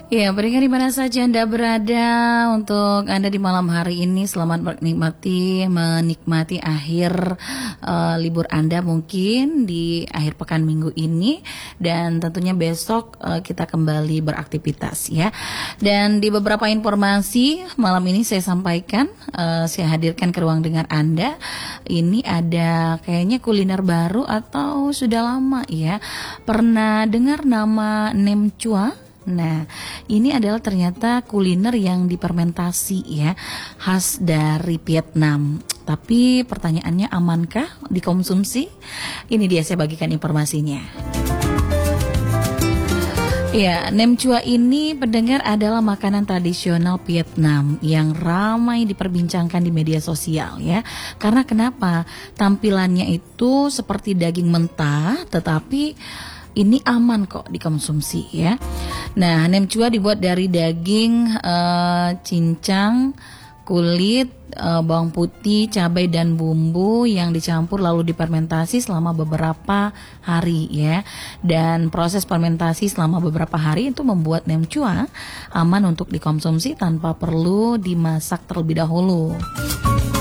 Ya, berikan di mana saja Anda berada untuk Anda di malam hari ini. Selamat menikmati akhir libur Anda mungkin di akhir pekan minggu ini, dan tentunya besok kita kembali beraktivitas ya. Dan di beberapa informasi malam ini saya sampaikan, saya hadirkan ke ruang dengar Anda. Ini ada kayaknya kuliner baru atau sudah lama ya. Pernah dengar nama nem chua? Nah, ini adalah ternyata kuliner yang difermentasi ya, khas dari Vietnam. Tapi pertanyaannya, amankah dikonsumsi? Ini dia, saya bagikan informasinya. Ya, nem chua ini pendengar adalah makanan tradisional Vietnam yang ramai diperbincangkan di media sosial ya. Karena kenapa? Tampilannya itu seperti daging mentah, tetapi ini aman kok dikonsumsi ya. Nah, nem chua dibuat dari daging, cincang, kulit, bawang putih, cabai dan bumbu yang dicampur lalu difermentasi selama beberapa hari ya. Dan proses fermentasi selama beberapa hari itu membuat nem chua aman untuk dikonsumsi tanpa perlu dimasak terlebih dahulu.